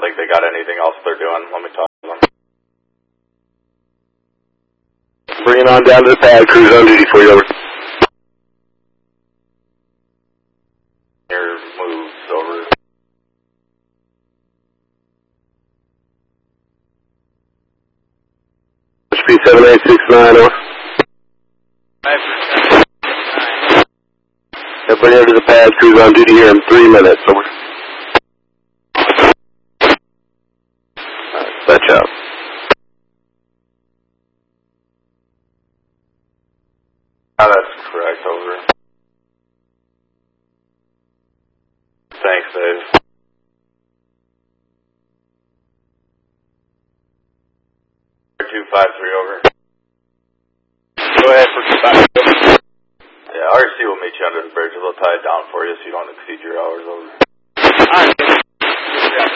think they got anything else they're doing. Let me talk to them. Bring it on down to the pad. Crews on duty for you, over. Your moves, over. HP 7869, over. 5%. Everybody over to the pad. Crews on duty here in 3 minutes, over. Fetch out. That's correct, over. Thanks, Dave. 253, over. Go ahead for 253. Yeah, RC will meet you under the bridge. They'll tie it down for you so you don't exceed your hours, over.